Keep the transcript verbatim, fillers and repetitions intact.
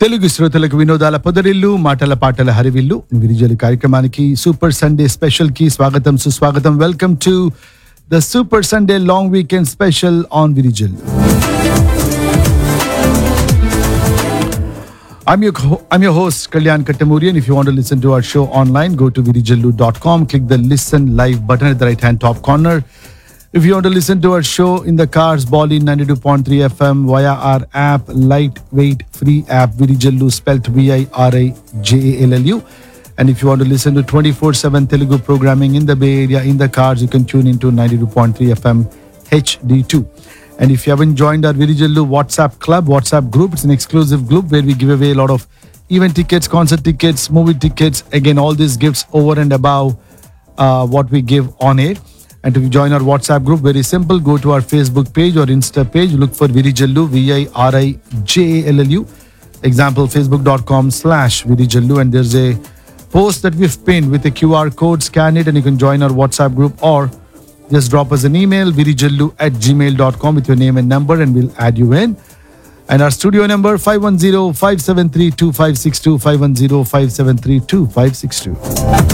తెలుగు శ్రోతలకు వినోదాల పొదరిల్లు మాటల పాటల హరివిల్లు విరిజలి కార్యక్రమానికి సూపర్ సండే స్పెషల్ కి స్వాగతం సుస్వాగతం. Welcome to the super Sunday long weekend special on విరిజల్. I'm your, I'm your host, Kalyan Kattamuri, and if you want to listen to our show online, go to virijallu dot com, click the listen live button at the right hand top corner. If you want to listen to our show in the cars, Bolly ninety-two point three F M via our app, lightweight free app, Virijallu, spelled V I R I J A L L U. And if you want to listen to twenty-four seven Telugu programming in the Bay Area, in the cars, you can tune into ninety-two point three F M H D two. And if you haven't joined our Virijallu WhatsApp club, WhatsApp group, it's an exclusive group where we give away a lot of event tickets, concert tickets, movie tickets. Again, all these gifts over and above uh, what we give on air. And to join our WhatsApp group, very simple. Go to our Facebook page or Insta page. Look for Virijallu, V I R I J A L L U. Example, facebook.com slash Virijallu. And there's a post that we've pinned with a Q R code. Scan it and you can join our WhatsApp group, or just drop us an email, virijallu at gmail dot com with your name and number, and we'll add you in. And our studio number, five one zero, five seven three, two five six two, five one zero, five seven three, two five six two.